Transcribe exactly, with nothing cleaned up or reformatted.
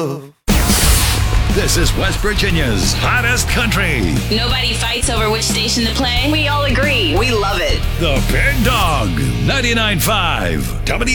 love. This is West Virginia's hottest country. Nobody fights over which station to play. We all agree. We love it. The Big Dog. ninety-nine point five W